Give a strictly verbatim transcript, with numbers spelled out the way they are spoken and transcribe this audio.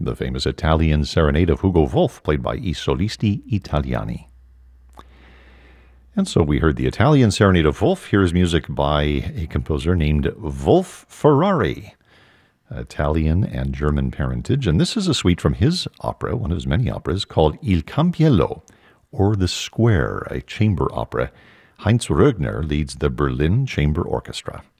the famous Italian serenade of Hugo Wolf, played by I Solisti Italiani. And so we heard the Italian serenade of Wolf. Here's music by a composer named Wolf Ferrari, Italian and German parentage. And this is a suite from his opera, one of his many operas, called Il Campiello, or The Square, a chamber opera. Heinz Rögner leads the Berlin Chamber Orchestra.